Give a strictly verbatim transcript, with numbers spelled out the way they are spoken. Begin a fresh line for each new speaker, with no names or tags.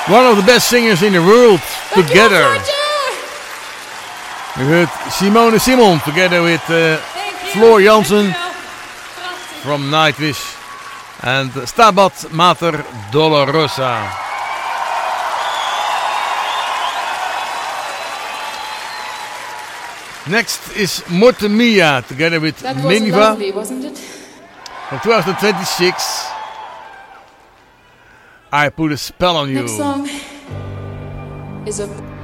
One of the best singers in the world, together. We heard Simone Simon together with uh, Floor Jansen from Nightwish and Stabat Mater Dolorosa. Next is Morte Mia together with
that was
Miniva
lovely, wasn't it?
from twenty twenty-six. I Put a Spell on You.
Next song is a